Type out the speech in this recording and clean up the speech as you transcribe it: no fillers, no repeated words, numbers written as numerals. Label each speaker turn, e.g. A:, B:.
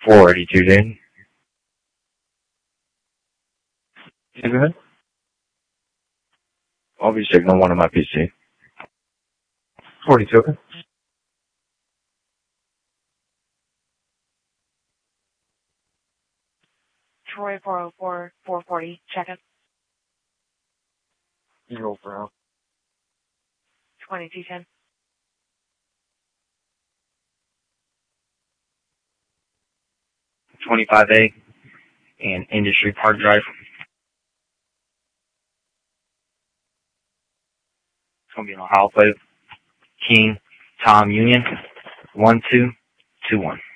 A: 482, Dane. Yeah, go ahead. I'll be signal 1 on my PC. 42, okay.
B: Troy 404, 440, check it.
A: 0 for
B: 2210.
A: 25A and Industry Park Drive. It's going to be an Ohio plate. King Tom Union 1221.